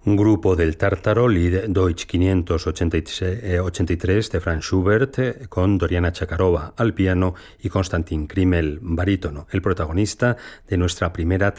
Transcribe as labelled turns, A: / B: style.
A: Grupo del Tártaro, Lied Deutsch 583 de Franz Schubert, con Doriana Chakarova al piano y Konstantin Krimmel, barítono, el protagonista de nuestra primera